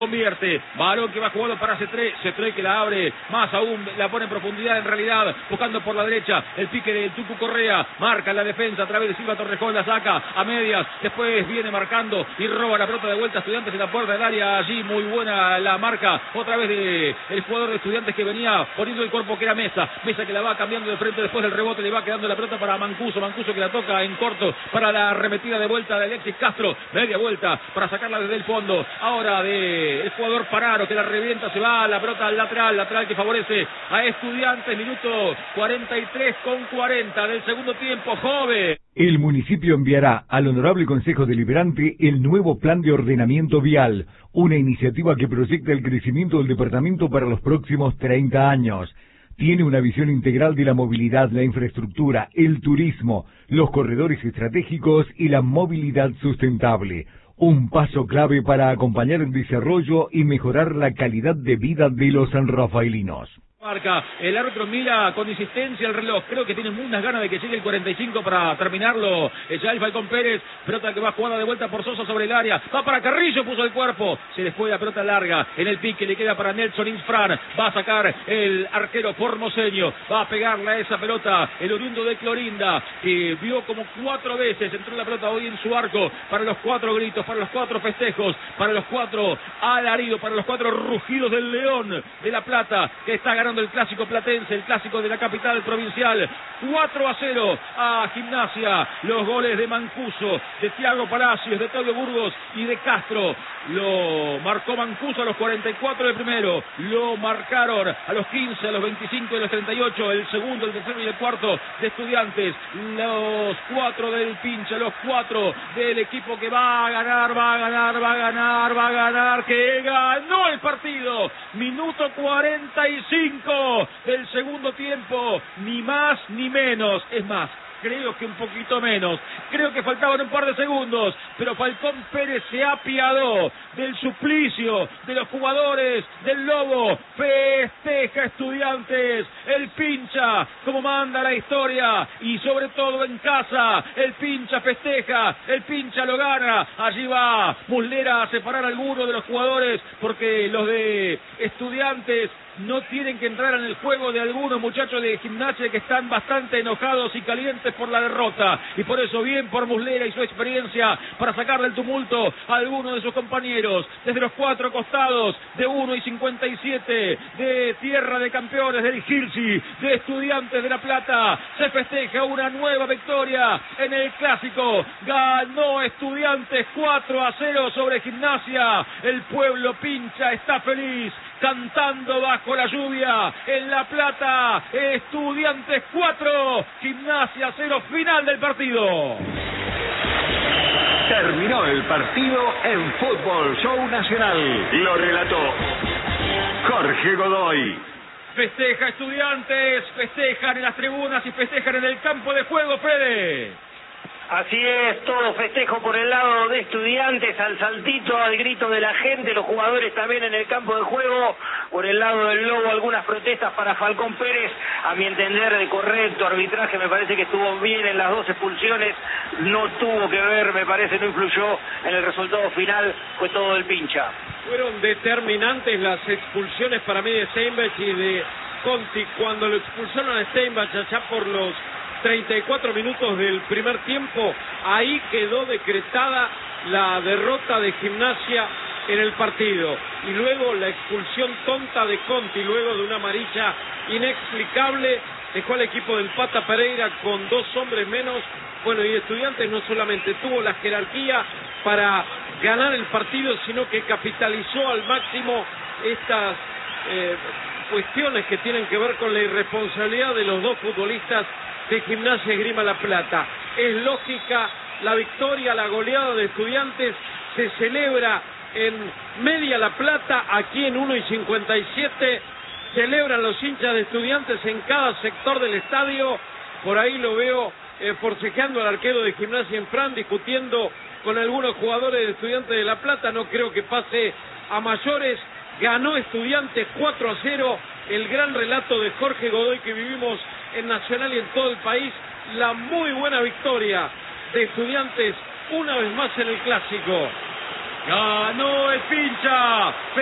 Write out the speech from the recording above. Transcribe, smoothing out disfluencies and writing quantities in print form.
Convierte, balón que va jugando para C3 que la abre, más aún la pone en profundidad en realidad, buscando por la derecha, el pique del Tucu Correa, marca la defensa a través de Silva Torrejón, la saca a medias, después viene marcando y roba la pelota de vuelta a Estudiantes en la puerta del área, allí muy buena la marca, otra vez de el jugador de Estudiantes que venía poniendo el cuerpo que era Mesa que la va cambiando de frente después del rebote, le va quedando la pelota para Mancuso que la toca en corto para la arremetida de vuelta de Alexis Castro, media vuelta para sacarla desde el fondo, ahora de el jugador Pararo que la revienta, se va la pelota al lateral que favorece a Estudiantes, minuto 43:40 del segundo tiempo, joven. El municipio enviará al Honorable Consejo Deliberante el nuevo Plan de Ordenamiento Vial, una iniciativa que proyecta el crecimiento del departamento para los próximos 30 años. Tiene una visión integral de la movilidad, la infraestructura, el turismo, los corredores estratégicos y la movilidad sustentable. Un paso clave para acompañar el desarrollo y mejorar la calidad de vida de los sanrafaelinos. Marca, el árbitro mira con insistencia el reloj, creo que tiene muchas ganas de que llegue el 45 para terminarlo, ya el Falcón Pérez, pelota que va jugada de vuelta por Sosa sobre el área, va para Carrillo, puso el cuerpo, se les fue la pelota larga, en el pique le queda para Nelson Insfran, va a sacar el arquero formoseño, va a pegarle a esa pelota, el oriundo de Clorinda, que vio como 4 veces, entró la pelota hoy en su arco, para los 4 gritos, para los 4 festejos, para los 4 alaridos, para los 4 rugidos del León de La Plata, que está ganando el clásico platense, el clásico de la capital provincial, 4-0 a Gimnasia, los goles de Mancuso, de Thiago Palacios, de Claudio Burgos y de Castro, lo marcó Mancuso a los 44 del primero, lo marcaron a los 15, a los 25 y a los 38, el segundo, el tercero y el cuarto de Estudiantes, los 4 del Pincha, los 4 del equipo que va a ganar, que ganó el partido, minuto 45 del segundo tiempo, ni más ni menos, es más, creo que un poquito menos, creo que faltaban un par de segundos, pero Falcón Pérez se apiadó del suplicio de los jugadores del Lobo, festeja Estudiantes, el Pincha, como manda la historia, y sobre todo en casa, el Pincha festeja, el Pincha lo gana, allí va Muslera a separar a alguno de los jugadores, porque los de Estudiantes no tienen que entrar en el juego de algunos muchachos de Gimnasia que están bastante enojados y calientes por la derrota, y por eso bien por Muslera y su experiencia para sacarle el tumulto a alguno de sus compañeros, desde los 4 costados de 1:57 de Tierra de Campeones del Gilsi, de Estudiantes de La Plata, se festeja una nueva victoria en el clásico, ganó Estudiantes 4-0 sobre Gimnasia, el pueblo Pincha está feliz, cantando bajo la lluvia en La Plata, Estudiantes 4, Gimnasia 0, final del partido. Terminó el partido en Fútbol Show Nacional. Lo relató Jorge Godoy. Festeja Estudiantes, festejan en las tribunas y festejan en el campo de juego, Fede. Así es, todo festejo por el lado de Estudiantes, al saltito, al grito de la gente, los jugadores también en el campo de juego, por el lado del Lobo algunas protestas para Falcón Pérez, a mi entender de correcto arbitraje, me parece que estuvo bien en las 2 expulsiones, no tuvo que ver, me parece, no influyó en el resultado final, fue todo del Pincha. Fueron determinantes las expulsiones para mí de Steinbach y de Conti, cuando lo expulsaron a Steinbach allá por los 34 minutos del primer tiempo, ahí quedó decretada la derrota de Gimnasia en el partido, y luego la expulsión tonta de Conti, luego de una amarilla inexplicable, dejó al equipo del Pata Pereira con 2 hombres menos. Bueno, y Estudiantes no solamente tuvo la jerarquía para ganar el partido, sino que capitalizó al máximo estas cuestiones que tienen que ver con la irresponsabilidad de los 2 futbolistas de Gimnasia Esgrima La Plata. Es lógica la victoria, la goleada de Estudiantes, se celebra en Media La Plata, aquí en 1:57, celebran los hinchas de Estudiantes en cada sector del estadio, por ahí lo veo forcejeando al arquero de Gimnasia en Fran, discutiendo con algunos jugadores de Estudiantes de La Plata, no creo que pase a mayores, ganó Estudiantes 4-0, el gran relato de Jorge Godoy que vivimos en Nacional y en todo el país, la muy buena victoria de Estudiantes una vez más en el clásico. Ganó el Pincha.